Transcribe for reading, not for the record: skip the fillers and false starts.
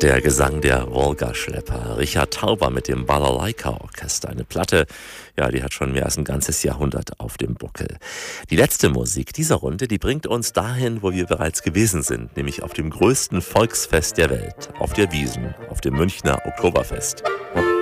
Der Gesang der Wolgaschlepper, Richard Tauber mit dem Balalaika-Orchester. Eine Platte, ja, die hat schon mehr als ein ganzes Jahrhundert auf dem Buckel. Die letzte Musik dieser Runde, die bringt uns dahin, wo wir bereits gewesen sind, nämlich auf dem größten Volksfest der Welt, auf der Wiesn, auf dem Münchner Oktoberfest.